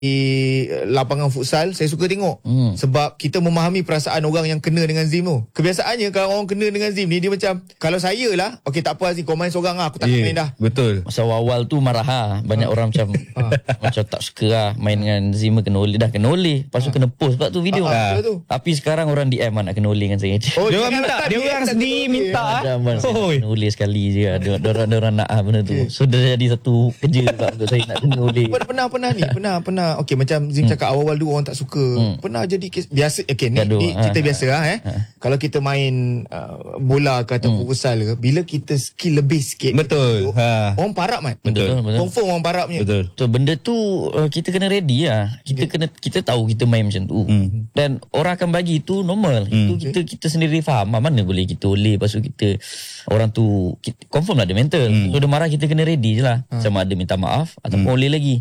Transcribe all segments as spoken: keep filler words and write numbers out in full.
lapangan futsal, saya suka tengok. Hmm. Sebab kita memahami perasaan orang yang kena dengan Zim tu. Kebiasaannya kalau orang kena dengan Zim ni, dia macam, kalau saya lah, okey tak apa Zim, kau main seorang lah, aku tak yeah, main dah. Betul. Masa awal tu marah lah. Banyak ha. orang macam macam tak suka lah main dengan Zim, kena oleh. Dah kena oleh. Lepas tu ha. kena post pula tu video. Ha. Ha. Tapi sekarang orang D M lah nak kena oleh dengan saya. Oh, dia orang minta. Dia orang sendiri minta. Kena oleh sekali je. Dia orang nak ah benda tu. So dah jadi satu kerja pula untuk saya nak kena oleh. Pernah-pernah ni. Pernah-pernah. Okey, macam Zim hmm. cakap awal-awal dulu orang tak suka. Hmm. Pernah jadi kes, biasa. Okey, ni, ni kita ha. biasa lah eh. Ha. Kalau kita main uh, bola ke ataupun hmm. futsal ke, bila kita skill lebih sikit. Betul. Kita, ha. Orang parap kan? Betul. betul. Confirm orang parap punya. Betul. So benda tu uh, kita kena ready lah. Kita okay. kena kita tahu kita main macam tu. Hmm. Dan orang akan bagi itu normal. Hmm. Itu kita kita sendiri faham. Mana boleh kita oleh, lepas tu kita orang tu kita, confirm lah ada mental. Hmm. So dia marah, kita kena ready je lah. Ha. Sama ada minta maaf ataupun hmm. oleh lagi.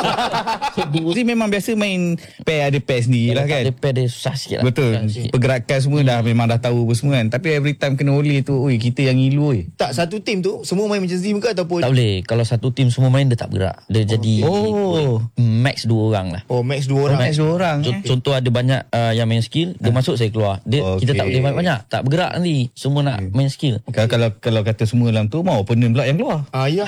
Jadi memang biasa main pair, ada pair sendiri lah kan. Ada pair dia susah sikit lah. Betul. Sikit. Pergerakan semua hmm. dah memang dah tahu apa semua kan. Tapi every time kena oleh tu, oi kita yang ngilu oi. Tak, satu tim tu semua main macam Zim ke ataupun? Tak boleh. Kalau satu tim semua main, dia tak bergerak. Dia oh. jadi oh. max dua orang lah. Oh, max dua orang. Oh, max dua orang. C- eh. Contoh ada banyak uh, yang main skill, dia ha. masuk saya keluar. Dia okay. kita tak boleh main banyak. Tak bergerak nanti. Semua nak okay. main skill. Okay. Kalau kalau kata semua dalam tu, mau opponent pula yang keluar. Ah ya.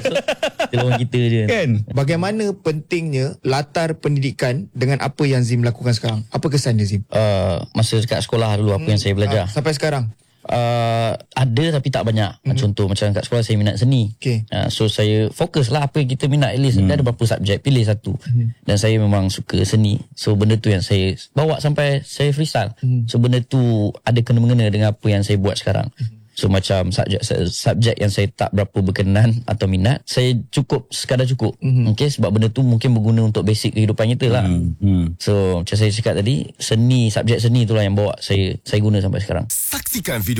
Lawan kita je. Kan? Bagaimana pentingnya latar pendidikan dengan apa yang Zim lakukan sekarang? Apa kesan dia, Zim? Uh, masa dekat sekolah dulu apa hmm. yang saya belajar. Ah, sampai sekarang? Uh, ada tapi tak banyak. Hmm. Contoh macam kat sekolah saya minat seni. Okay. Uh, so saya fokus lah apa yang kita minat. At least hmm. ada berapa subjek, pilih satu. Hmm. Dan saya memang suka seni. So benda tu yang saya bawa sampai saya freestyle. Hmm. So benda tu ada kena-mengena dengan apa yang saya buat sekarang. Hmm. So macam subjek subjek yang saya tak berapa berkenan atau minat, saya cukup sekadar cukup. Mm-hmm. Okay, sebab benda tu mungkin berguna untuk basic kehidupan kita lah. Mm-hmm. So macam saya cakap tadi, seni, subjek seni itulah yang bawa saya saya guna sampai sekarang. Saksikan video